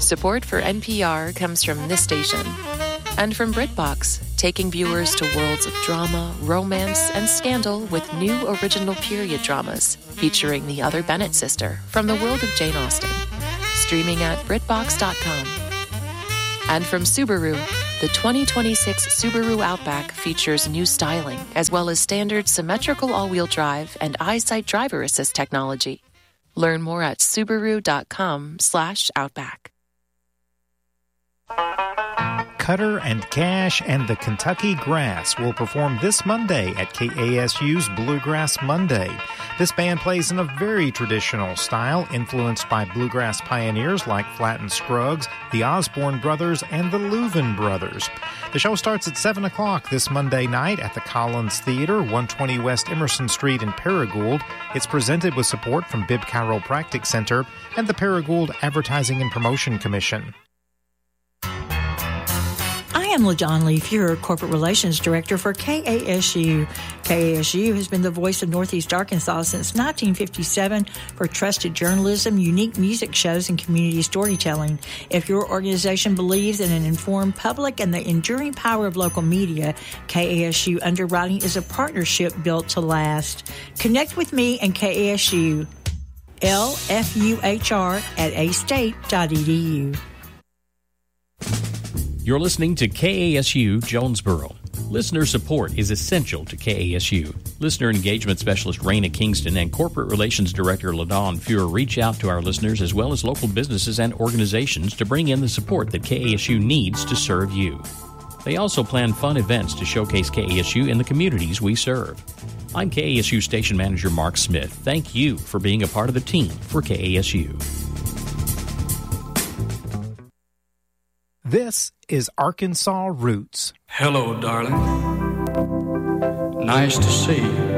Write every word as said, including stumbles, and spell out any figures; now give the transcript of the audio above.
Support for N P R comes from this station and from BritBox, taking viewers to worlds of drama, romance, and scandal with new original period dramas featuring the other Bennett sister from the world of Jane Austen. Streaming at BritBox dot com. And from Subaru, the twenty twenty-six Subaru Outback features new styling as well as standard symmetrical all-wheel drive and EyeSight driver assist technology. Learn more at Subaru dot com slash Outback. Cutter and Cash and the Kentucky Grass will perform this Monday at K A S U's Bluegrass Monday. This band plays in a very traditional style, influenced by bluegrass pioneers like Flatt and Scruggs, the Osborne Brothers, and the Louvin Brothers. The show starts at seven o'clock this Monday night at the Collins Theater, one twenty West Emerson Street in Paragould. It's presented with support from Bibb Chiropractic Center and the Paragould Advertising and Promotion Commission. I am LaDon Leaf, your Corporate Relations Director for K A S U. K A S U has been the voice of Northeast Arkansas since nineteen fifty-seven for trusted journalism, unique music shows, and community storytelling. If your organization believes in an informed public and the enduring power of local media, K A S U Underwriting is a partnership built to last. Connect with me and K A S U. L F U H R at a state dot e d u. You're listening to K A S U Jonesboro. Listener support is essential to K A S U. Listener Engagement Specialist Raina Kingston and Corporate Relations Director LaDon Fuhr reach out to our listeners as well as local businesses and organizations to bring in the support that K A S U needs to serve you. They also plan fun events to showcase K A S U in the communities we serve. I'm K A S U Station Manager Mark Smith. Thank you for being a part of the team for K A S U. This is Arkansas Roots. Hello, darling. Nice to see you.